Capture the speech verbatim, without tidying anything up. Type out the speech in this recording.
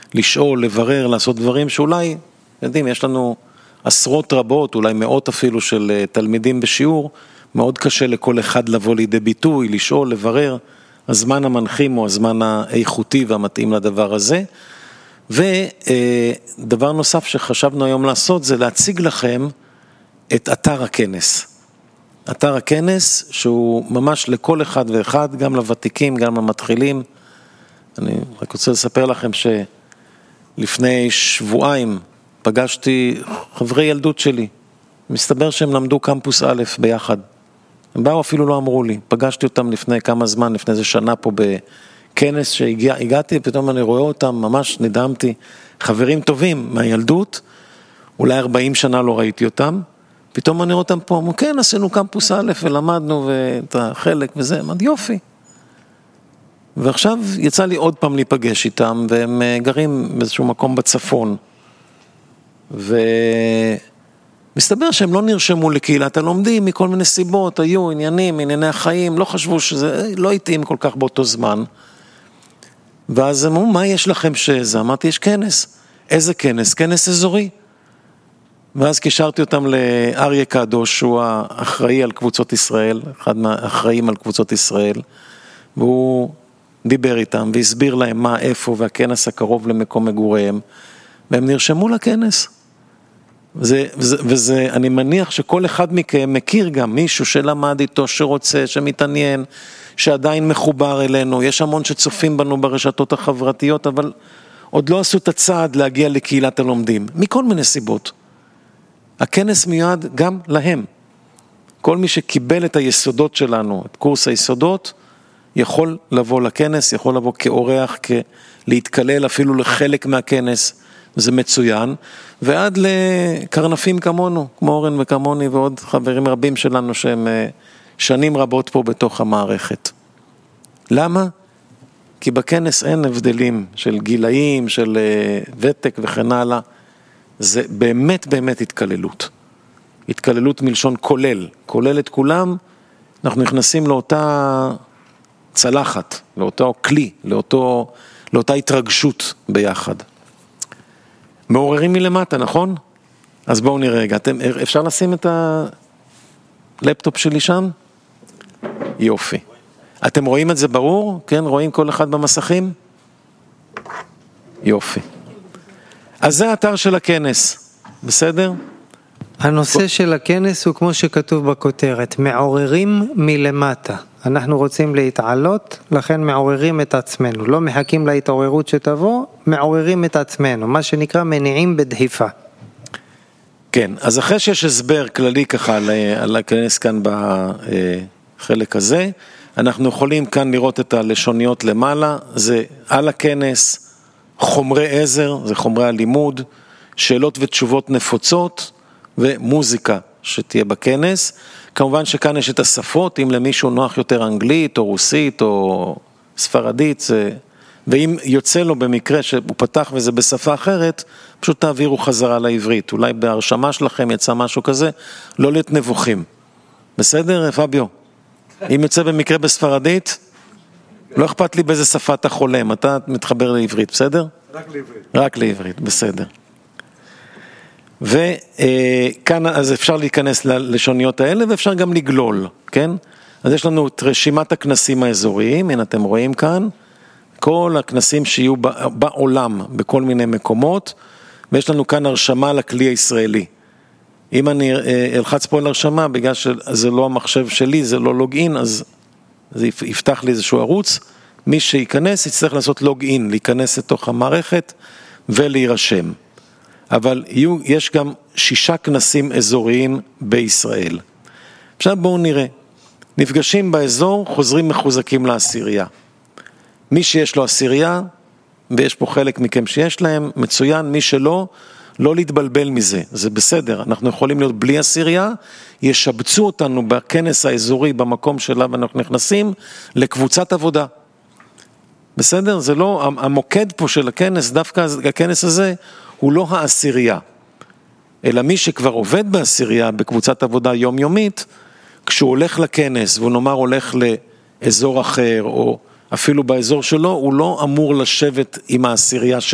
לשאול, לברר, לעשות דברים שאולי, יודעים, יש לנו עשרות רבות, אולי מאות אפילו של תלמידים בשיעור, מאוד קשה לכל אחד לבוא לידי ביטוי, לשאול, לברר, הזמן המנחים הוא הזמן האיכותי והמתאים לדבר הזה. ודבר נוסף שחשבנו היום לעשות זה להציג לכם את אתר הכנס. אתר הכנס שהוא ממש לכל אחד ואחד, גם לוותיקים, גם למתחילים. אני רק רוצה לספר לכם שלפני שבועיים פגשתי חברי ילדות שלי. מסתבר שהם למדו קמפוס א' ביחד. הם באו אפילו לא אמרו לי. פגשתי אותם לפני כמה זמן, לפני איזה שנה פה בכנס שהגעתי, פתאום אני רואה אותם, ממש נדהמתי. חברים טובים מהילדות, אולי ארבעים שנה לא ראיתי אותם. פתאום אני רואה אותם פה, אמרו, כן, עשינו קמפוס א' ולמדנו ואת החלק וזה, אמרתי, יופי. ועכשיו יצא לי עוד פעם להיפגש איתם, והם גרים באיזשהו מקום בצפון. ומסתבר שהם לא נרשמו לקהילת הלומדים, מכל מיני סיבות, היו עניינים, ענייני החיים, לא חשבו שזה לא התאים כל כך באותו זמן. ואז אמרו, מה יש לכם שזה? אמרתי, יש כנס. איזה כנס? כנס אזורי. ואז קישרתי אותם לאריה קדוש, שהוא האחראי על קבוצות ישראל, אחד מהאחראים על קבוצות ישראל, והוא דיבר איתם והסביר להם מה, איפה, והכנס הקרוב למקום מגוריהם, והם נרשמו לכנס. וזה, וזה, וזה, אני מניח שכל אחד מכם מכיר גם מישהו שלמד איתו, שרוצה, שמתעניין, שעדיין מחובר אלינו, יש המון שצופים בנו ברשתות החברתיות, אבל עוד לא עשו את הצעד להגיע לקהילת הלומדים, מכל מיני סיבות. הכנס מיועד גם להם. כל מי שקיבל את היסודות שלנו, את קורס היסודות, יכול לבוא לכנס, יכול לבוא כאורח, להתקלל אפילו לחלק מהכנס, זה מצוין, ועד לקרנפים כמונו, כמו אורן וכמוני ועוד חברים רבים שלנו שהם שנים רבות פה בתוך המערכת. למה? כי בכנס אין הבדלים של גילאים, של ותק וכן הלאה, זה באמת באמת התקללות. התקללות מלשון כולל, כולל את כולם, אנחנו נכנסים לאותה צלחת, לאותו כלי, לאותו, לאותה התרגשות ביחד. מעוררים מלמטה, נכון? אז בואו נראה רגע, אתם, אפשר לשים את הלפטופ שלי שם? יופי. אתם רואים את זה ברור? כן, רואים כל אחד במסכים? יופי. אז זה האתר של הכנס, בסדר? הנושא של הכנס הוא כמו שכתוב בכותרת, מעוררים מלמטה. אנחנו רוצים להתעלות, לכן מעוררים את עצמנו. לא מחכים להתעוררות שתבוא, מעוררים את עצמנו, מה שנקרא מניעים בדחיפה. כן, אז אחרי שיש הסבר כללי ככה על הכנס כאן בחלק הזה, אנחנו יכולים כאן לראות את הלשוניות למעלה, זה על הכנס, חומרי עזר, זה חומרי הלימוד, שאלות ותשובות נפוצות ומוזיקה שתהיה בכנס. כמובן שכאן יש את השפות, אם למישהו נוח יותר אנגלית או רוסית או ספרדית, זה... ואם יוצא לו במקרה שהוא פתח וזה בשפה אחרת, פשוט תעבירו חזרה לעברית. אולי בהרשמה שלכם יצא משהו כזה, לא להיות נבוכים. בסדר, פביו? אם יוצא במקרה בספרדית, לא אכפת לי באיזה שפה אתה חולם, אתה מתחבר לעברית, בסדר? רק לעברית. רק לעברית, בסדר. וכאן אז אפשר להיכנס ללשוניות האלה, ואפשר גם לגלול, כן? אז יש לנו את רשימת הכנסים האזוריים, הנה אתם רואים כאן, כל הכנסים שיהיו בעולם, בכל מיני מקומות, ויש לנו כאן הרשמה לכלי הישראלי. אם אני אלחץ פה על הרשמה, בגלל שזה לא המחשב שלי, זה לא לוגין, אז זה יפתח לי איזשהו ערוץ, מי שייכנס יצטרך לעשות לוגין, להיכנס לתוך המערכת ולהירשם. אבל יהיו, יש גם שישה כנסים אזוריים בישראל. עכשיו בואו נראה. נפגשים באזור, חוזרים מחוזקים לעשירייה. מי שיש לו עשירייה, ויש פה חלק מכם שיש להם, מצוין, מי שלא, לא להתבלבל מזה, זה בסדר, אנחנו יכולים להיות בלי עשירייה, ישבצו אותנו בכנס האזורי, במקום שלה ואנחנו נכנסים, לקבוצת עבודה. בסדר? זה לא, המוקד פה של הכנס, דווקא הכנס הזה, הוא לא העשירייה, אלא מי שכבר עובד בעשירייה, בקבוצת עבודה יומיומית, כשהוא הולך לכנס, והוא נאמר הולך לאזור אחר, או אפילו באזור שלו, הוא לא אמור לשבת עם העשירייה שלו,